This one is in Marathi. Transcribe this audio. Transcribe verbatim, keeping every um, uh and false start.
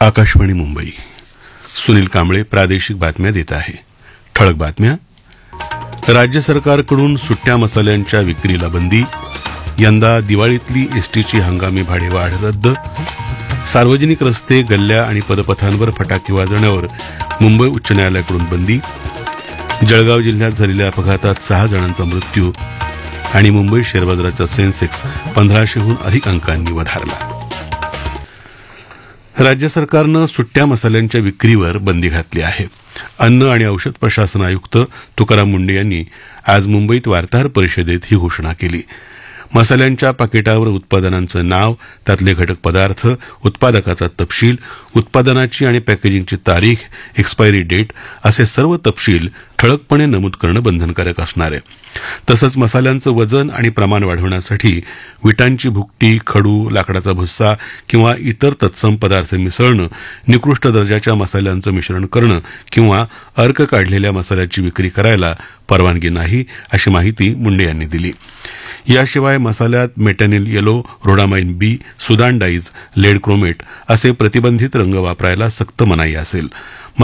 आकाशवाणी मुंबई. सुनील कांबळे प्रादेशिक बातम्या देत आहे. ठळक बातम्या. राज्य सरकारकडून सुट्ट्या मसाल्यांच्या विक्रीला बंदी. यंदा दिवाळीतली एसटीची हंगामी भाडेवाढ रद्द. सार्वजनिक रस्ते, गल्ल्या आणि पदपथांवर फटाके वाजवण्यावर मुंबई उच्च न्यायालयाकडून बंदी. जळगाव जिल्ह्यात झालेल्या अपघातात सहा जणांचा मृत्यू. आणि मुंबई शेअर बाजाराचा सेन्सेक्स पंधराशेहून अधिक अंकांनी वधारला. राज्य सरकारनं सुट्ट्या मसाल्यांच्या विक्रीवर बंदी घातली आहे. अन्न आणि औषध प्रशासन आयुक्त तुकाराम मुंढे यांनी आज मुंबईत वार्ताहर परिषदेत ही घोषणा केली. मसाल्यांच्या पाकिटावर उत्पादनांचं नाव, त्यातले घटक पदार्थ, उत्पादकाचा तपशील, उत्पादनाची आणि पॅकेजिंगची तारीख, एक्सपायरी डेट असे सर्व तपशील ठळकपणे नमूद करणं बंधनकारक असणार आहे. तसंच मसाल्यांचं वजन आणि प्रमाण वाढवण्यासाठी विटांची भुकटी, खडू, लाकडाचा भुस्सा किंवा इतर तत्सम पदार्थ मिसळणं, निकृष्ट दर्जाच्या मसाल्यांचं मिश्रण करणं किंवा अर्क काढलेल्या मसाल्याची विक्री करायला परवानगी नाही, अशी माहिती मुंडे यांनी दिली. याशिवाय मसाल्यात मेटॅनिल येलो, रोडामाइन बी, सुदान डाईज, लेड क्रोमेट असे प्रतिबंधित रंग वापरायला सक्त मनाई असेल.